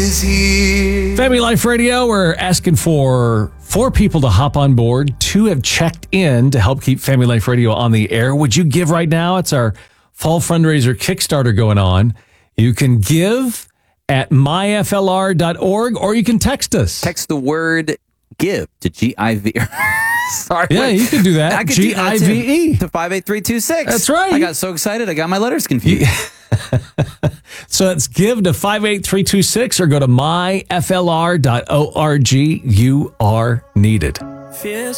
is here. Family Life Radio, we're asking for 4 people to hop on board. 2 have checked in to help keep Family Life Radio on the air. Would you give right now? It's our fall fundraiser Kickstarter going on. You can give at myflr.org or you can text us. Text the word give to GIV. Sorry. Yeah, you can do that. I could do that too. GIVE. To 58326. That's right. I got so excited. I got my letters confused. So it's give to 58326 or go to myflr.org. You are needed. Fears